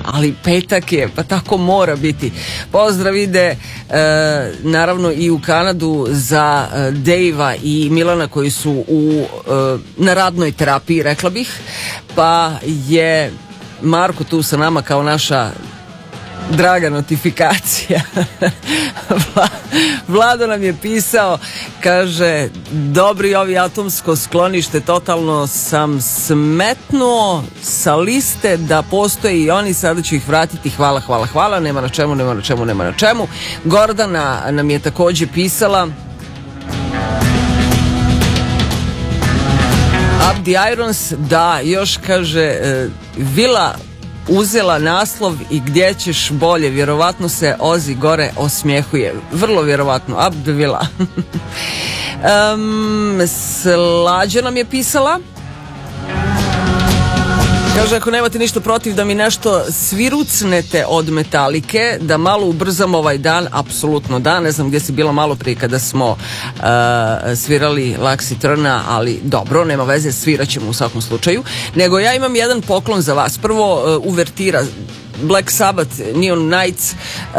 ali petak je, pa tako mora biti. Pozdrav ide naravno i u Kanadu za Dejva i Milana koji su na radnoj terapiji, rekla bih, pa je Marko tu sa nama kao naša draga notifikacija. Vlado nam je pisao, kaže, dobri ovi atomsko sklonište, totalno sam smetnuo sa liste da postoje i oni, sada ću ih vratiti, hvala, nema na čemu. Gordana nam je takođe pisala, Up the Irons, da, još kaže, Vila uzela naslov i gdje ćeš bolje, vjerovatno se Ozi gore osmjehuje, vrlo vjerovatno, Up the Villa. Slađa nam je pisala, kaže, ako nemate ništa protiv da mi nešto svirucnete od Metalike, da malo ubrzam ovaj dan, apsolutno da, ne znam gdje si bila malo prije kada smo svirali Laxi Trna, ali dobro, nema veze, svirat ćemo u svakom slučaju, nego ja imam jedan poklon za vas. Prvo, uvertira Black Sabbath, Neon Nights,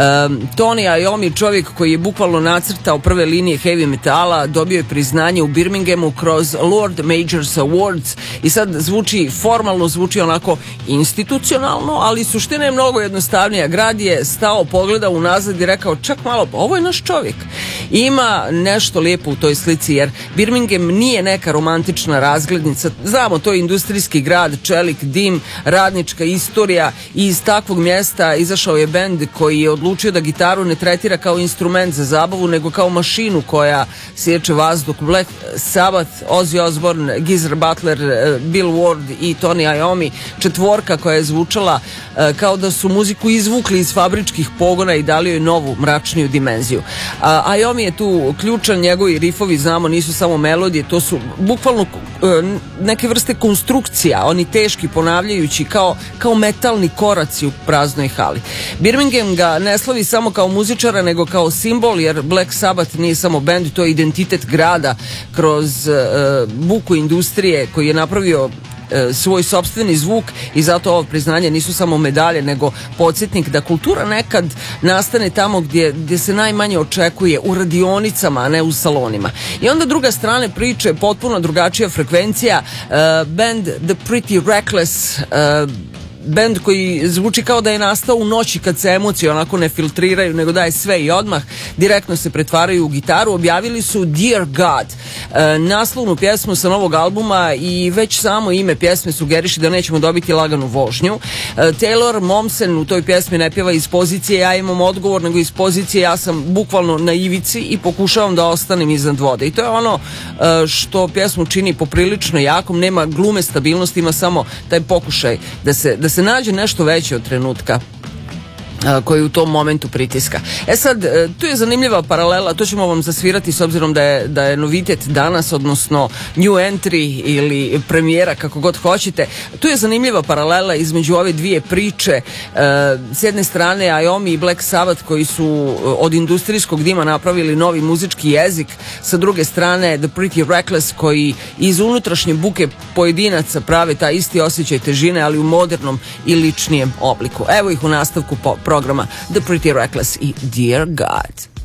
Tony Iommi, čovjek koji je bukvalno nacrtao prve linije heavy metala, dobio je priznanje u Birminghamu kroz Lord Majors Awards i sad zvuči formalno, zvuči onako institucionalno, ali suština je mnogo jednostavnija. Grad je stao, pogledao unazad i rekao, čak malo, ovo je naš čovjek. Ima nešto lijepo u toj slici, jer Birmingham nije neka romantična razglednica, znamo, to je industrijski grad, čelik, dim, radnička istorija, i iz takvog mjesta izašao je bend koji je odlučio da gitaru ne tretira kao instrument za zabavu, nego kao mašinu koja sječe vazduh. Black Sabbath, Ozzy Osbourne, Geezer Butler, Bill Ward i Tony Iommi, četvorka koja je zvučala kao da su muziku izvukli iz fabričkih pogona i dali joj novu, mračniju dimenziju. Iommi je tu ključan, njegovi rifovi, znamo, nisu samo melodije, to su bukvalno neke vrste konstrukcija, oni teški, ponavljajući kao metalni koraci u praznoj hali. Birmingham ga ne slavi samo kao muzičara, nego kao simbol, jer Black Sabbath nije samo bend, to je identitet grada kroz buku industrije koji je napravio svoj sopstveni zvuk, i zato ovo priznanje nisu samo medalje, nego podsjetnik da kultura nekad nastane tamo gdje se najmanje očekuje, u radionicama, a ne u salonima. I onda druga strana priče, potpuno drugačija frekvencija, band The Pretty Reckless, bend koji zvuči kao da je nastao u noći kad se emocije onako ne filtriraju, nego daje sve i odmah, direktno se pretvaraju u gitaru. Objavili su Dear God, naslovnu pjesmu sa novog albuma, i već samo ime pjesme sugeriše da nećemo dobiti laganu vožnju. Taylor Momsen u toj pjesmi ne pjeva iz pozicije ja imam odgovor, nego iz pozicije ja sam bukvalno na ivici i pokušavam da ostanem iznad vode. I to je ono što pjesmu čini poprilično jakom, nema glume stabilnosti, ima samo taj pokušaj da se nađe nešto veće od trenutka koji u tom momentu pritiska. Sad, tu je zanimljiva paralela, to ćemo vam zasvirati s obzirom da je novitet danas, odnosno new entry ili premijera, kako god hoćete. Tu je zanimljiva paralela između ove dvije priče. S jedne strane Iommi i Black Sabbath koji su od industrijskog dima napravili novi muzički jezik, sa druge strane The Pretty Reckless koji iz unutrašnje buke pojedinaca prave taj isti osjećaj težine, ali u modernom i ličnijem obliku. Evo ih u nastavku programa The Pretty Reckless i Dear God.